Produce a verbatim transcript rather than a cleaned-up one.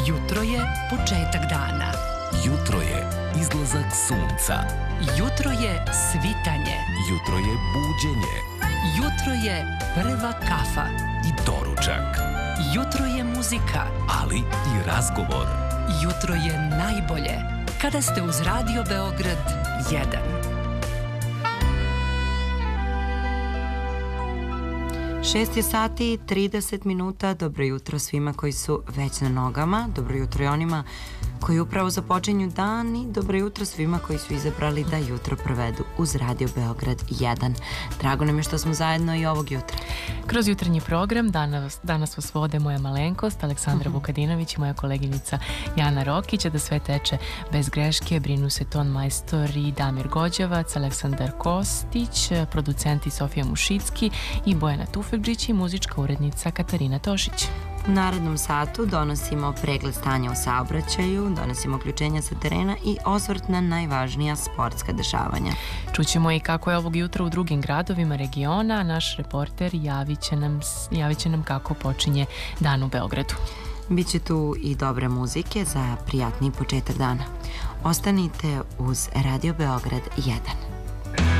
Jutro je početak dana. Jutro je izlazak sunca. Jutro je svitanje. Jutro je buđenje. Jutro je prva kafa. I doručak. Jutro je muzika. Ali i razgovor. Jutro je najbolje kada ste uz Radio Beograd jedan. Šest je sati i trideset minuta. Dobro jutro svima koji su već na nogama. Dobro jutro i onima koji upravo započinju dan i dobro jutro svima koji su izabrali da jutro provedu uz Radio Beograd jedan. Drago nam je što smo zajedno i ovog jutra. Kroz jutarnji program danas, danas vas vode moja malenkost, Aleksandra uh-huh. Vukadinović i moja koleginica Jana Rokić, da sve teče bez greške. Brinu se ton majstor i Damir Gođevac, Aleksandar Kostić, producenti Sofija Mušicki i Bojana Tufegđić i muzička urednica Katarina Tošić. U narednom satu donosimo pregled stanja u saobraćaju, donosimo uključenja sa terena i osvrt na najvažnija sportska dešavanja. Čućemo i kako je ovog jutra u drugim gradovima regiona, a naš reporter javit će nam, javit će nam kako počinje dan u Beogradu. Biće tu i dobre muzike za prijatniji početak dana. Ostanite uz Radio Beograd jedan.